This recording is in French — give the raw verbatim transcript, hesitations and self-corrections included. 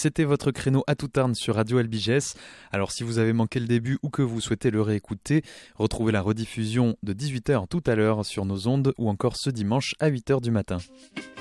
c'était votre créneau à toute arne sur Radio Albigès. Alors si vous avez manqué le début ou que vous souhaitez le réécouter, retrouvez la rediffusion de dix-huit heures tout à l'heure sur nos ondes ou encore ce dimanche à huit heures du matin.